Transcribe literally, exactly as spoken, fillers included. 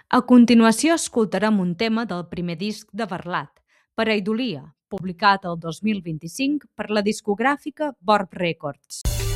A continuació escoltarem un tema del primer disc de Varlat, Pareidolia, publicat el dos mil vint-i-cinc per la discogràfica Vorb Records.